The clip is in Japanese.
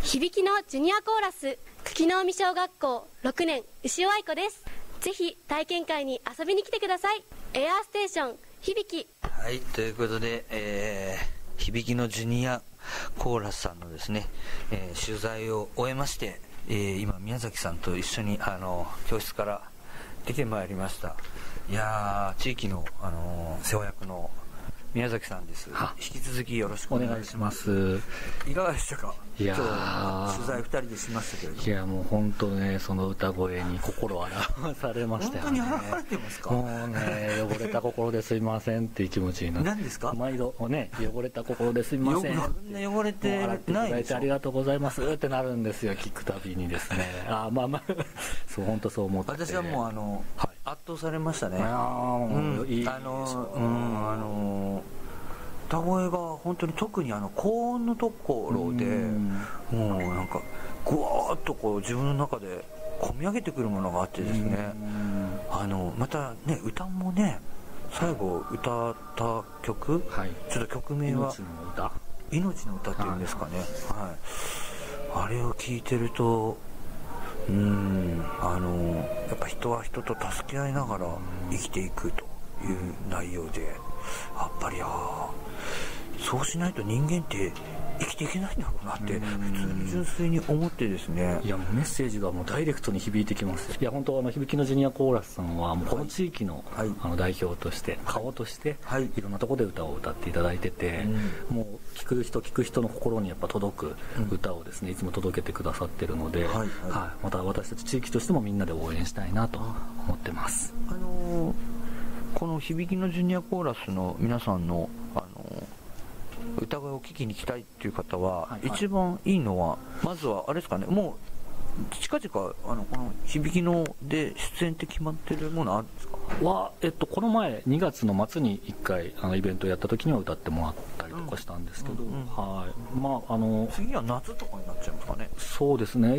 響きのジュニアコーラス久喜能美小学校6年牛尾愛子です。ぜひ体験会に遊びに来てください。エアーステーション響き。 はい、ということで、響きのジュニアコーラスさんのですね、取材を終えまして、今宮崎さんと一緒に教室から出てまいりました。いやー、地域の、世話役の宮崎さんです。引き続きよろしくお願いします。いかがでしたか？ いや今日取材2人でしましたけれども。 いや、もう本当ね、その歌声に心洗わされましたよね。 本当に洗われてますか？ もうね、汚れた心ですいませんっていう気持ちになって。 何ですか？ 毎度ね、汚れた心ですいません。 汚れて洗っていただいてありがとうございますってなるんですよ、聞くたびにですね。そう本当そう思って。 私はもう圧倒されましたね。歌声が本当に特に高音のところでもうなんかぐわーっとこう自分の中で込み上げてくるものがあってですね、またね歌もね最後歌った曲、ちょっと曲名は命の歌っていうんですかね、あれを聞いてるとやっぱ人は人と助け合いながら生きていくという内容で、やっぱりそうしないと人間って生きていけないんだろうなって普通に純粋に思ってですね。 いや、もうメッセージがもうダイレクトに響いてきます。いや、本当響きのジュニアコーラスさんはもうこの地域の、代表として顔として、いろんなところで歌を歌っていただいてて、もう聞く人の心にやっぱ届く歌をですね、いつも届けてくださってるので、また私たち地域としてもみんなで応援したいなと思ってます。 この響きのジュニアコーラスの皆さんの歌声を聴きに来たいっていう方は、一番いいのはまずはあれですかね、もう近々この響きので出演って決まってるものあるんですか？ この前2月の末に1回イベントやった時には歌ってもらったりとかしたんですけど、次は夏とかになっちゃいますかね？ そうですね。